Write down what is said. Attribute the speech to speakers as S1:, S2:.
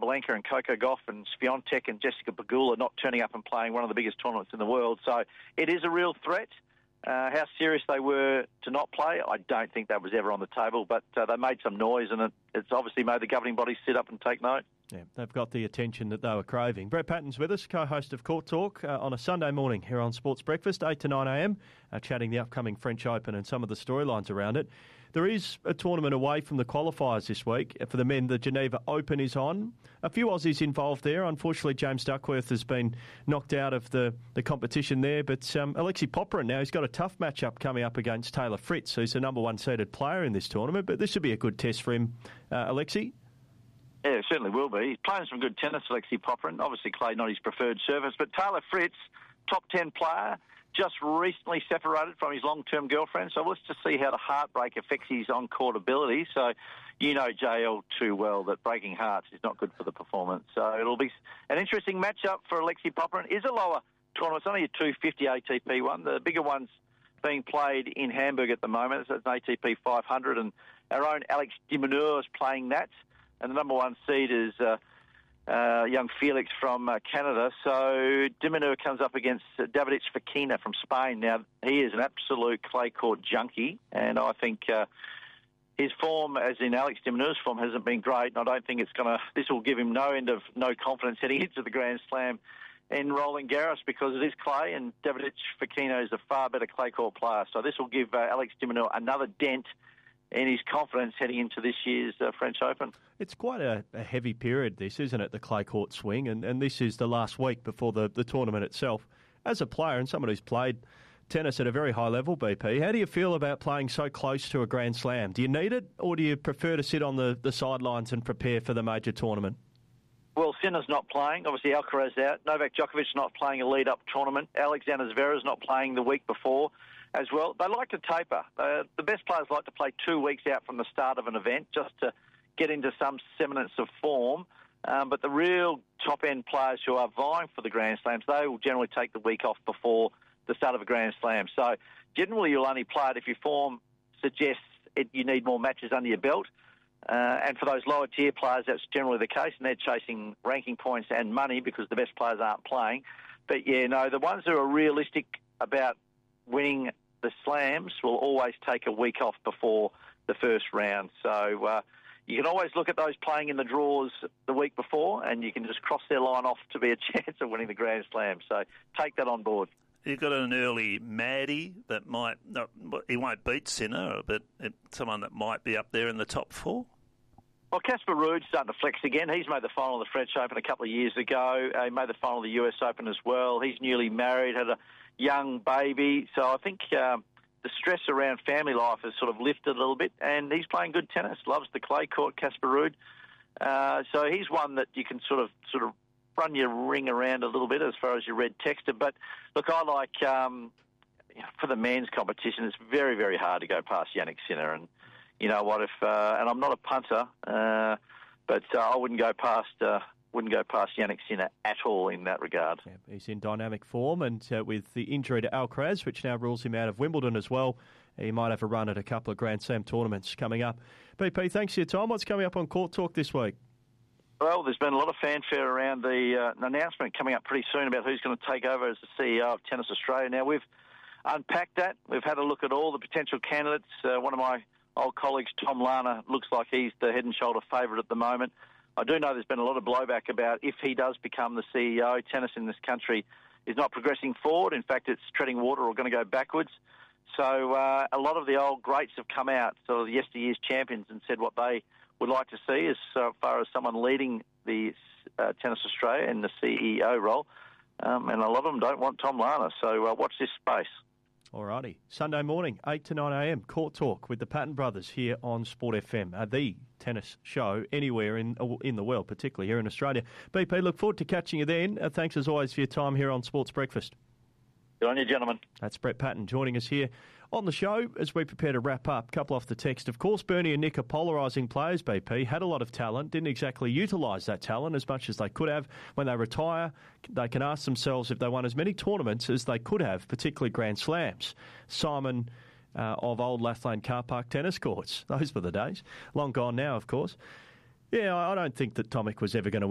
S1: Sabalenka and Coco Gauff and Swiatek and Jessica Pegula not turning up and playing one of the biggest tournaments in the world. So it is a real threat. How serious they were to not play, I don't think that was ever on the table, but they made some noise, and it's obviously made the governing body sit up and take note.
S2: Yeah, they've got the attention that they were craving. Brett Patton's with us, co-host of Court Talk, on a Sunday morning here on Sports Breakfast, 8 to 9 a.m, chatting the upcoming French Open and some of the storylines around it. There is a tournament away from the qualifiers this week. For the men, the Geneva Open is on. A few Aussies involved there. Unfortunately, James Duckworth has been knocked out of the competition there. But Alexei Popyrin now, he's got a tough matchup coming up against Taylor Fritz, who's the number one seeded player in this tournament. But this should be a good test for him, Alexei.
S1: Yeah, it certainly will be. He's playing some good tennis, Alexei Popyrin. Obviously, clay not his preferred surface. But Taylor Fritz, top 10 player, just recently separated from his long-term girlfriend. So let's just see how the heartbreak affects his on-court ability. So you know JL too well that breaking hearts is not good for the performance. So it'll be an interesting matchup for Alexei Popyrin. It is a lower tournament. It's only a 250 ATP one. The bigger one's being played in Hamburg at the moment. So it's an ATP 500, and our own Alex de Minaur is playing that. And the number one seed is young Felix from Canada. So de Minaur comes up against David Fekina from Spain. Now, he is an absolute clay court junkie, and I think his form, as in Alex de Minaur's form, hasn't been great, and I don't think this will give him no confidence heading into the Grand Slam in Roland Garros, because it is clay, and David Fekina is a far better clay court player. So this will give Alex de Minaur another dent in his confidence heading into this year's French Open.
S2: It's quite a heavy period, this, isn't it, the clay court swing, and this is the last week before the tournament itself. As a player and someone who's played tennis at a very high level, BP, how do you feel about playing so close to a Grand Slam? Do you need it, or do you prefer to sit on the sidelines and prepare for the major tournament?
S1: Well, Sinner's not playing. Obviously, Alcaraz out. Novak Djokovic's not playing a lead-up tournament. Alexander Zverev's not playing the week before as well. They like to taper. The best players like to play 2 weeks out from the start of an event just to get into some semblance of form. But the real top-end players who are vying for the Grand Slams, they will generally take the week off before the start of a Grand Slam. So generally you'll only play it if your form suggests you need more matches under your belt. And for those lower-tier players, that's generally the case, and they're chasing ranking points and money because the best players aren't playing. But, yeah, no, the ones who are realistic about winning the slams will always take a week off before the first round. So you can always look at those playing in the draws the week before, and you can just cross their line off to be a chance of winning the Grand Slam. So take that on board.
S3: You've got an early Maddie that he won't beat Sinner, but someone that might be up there in the top four.
S1: Well, Casper Ruud's starting to flex again. He's made the final of the French Open a couple of years ago. He made the final of the US Open as well. He's newly married, had a young baby. So I think the stress around family life has sort of lifted a little bit, and he's playing good tennis. Loves the clay court, Casper Ruud. So he's one that you can sort of run your ring around a little bit as far as your red texture. But look, I like for the men's competition, it's very, very hard to go past Jannik Sinner. And you know what? And I'm not a punter, but I wouldn't go past Jannik Sinner at all in that regard.
S2: Yeah, he's in dynamic form, and with the injury to Alcaraz, which now rules him out of Wimbledon as well, he might have a run at a couple of Grand Slam tournaments coming up. BP, thanks for your time. What's coming up on Court Talk this week?
S1: Well, there's been a lot of fanfare around the announcement coming up pretty soon about who's going to take over as the CEO of Tennis Australia. Now, we've unpacked that. We've had a look at all the potential candidates. One of my old colleagues, Tom Larner, looks like he's the head and shoulder favourite at the moment. I do know there's been a lot of blowback about if he does become the CEO, tennis in this country is not progressing forward. In fact, it's treading water or going to go backwards. So a lot of the old greats have come out, sort of yesteryear's champions, and said what they would like to see as far as someone leading the Tennis Australia in the CEO role. And a lot of them don't want Tom Larner. So watch this space.
S2: Alrighty. Sunday morning, 8 to 9 a.m, Court Talk with the Patton Brothers here on Sport FM, the tennis show anywhere in the world, particularly here in Australia. BP, look forward to catching you then. Thanks as always for your time here on Sports Breakfast.
S1: Good on you, gentlemen.
S2: That's Brett Patton joining us here on the show as we prepare to wrap up. Couple off the text. Of course, Bernie and Nick are polarising players, BP. Had a lot of talent, didn't exactly utilise that talent as much as they could have. When they retire, they can ask themselves if they won as many tournaments as they could have, particularly Grand Slams. Simon of old Lathlane car park tennis courts. Those were the days. Long gone now, of course. Yeah, I don't think that Tomic was ever going to